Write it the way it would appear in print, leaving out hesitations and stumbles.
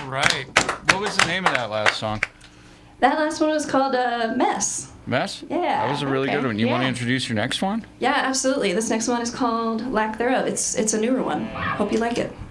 right. What was the name of that last song? That last one was called Mess. Mess? Yeah. That was a really good one. You want to Yeah. introduce your next one? Yeah, absolutely. This next one is called Lack Thereof. It's a newer one. Hope you like it.